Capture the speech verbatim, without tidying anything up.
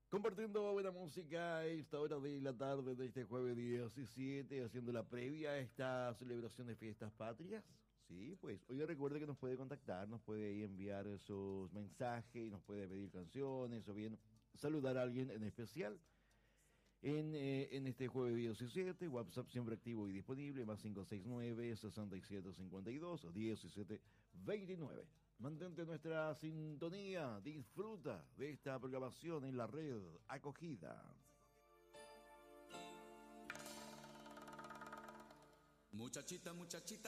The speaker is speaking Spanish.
Compartiendo buena música a esta hora de la tarde de este jueves diecisiete, haciendo la previa a esta celebración de fiestas patrias. Sí, pues, oiga, recuerde que nos puede contactar, nos puede ahí enviar sus mensajes, nos puede pedir canciones o bien saludar a alguien en especial. En, eh, en este jueves diecisiete, WhatsApp siempre activo y disponible, más cinco seis nueve, seis siete cinco dos, diecisiete veintinueve. Mantente nuestra sintonía, disfruta de esta programación en la red acogida. Muchachita, muchachita.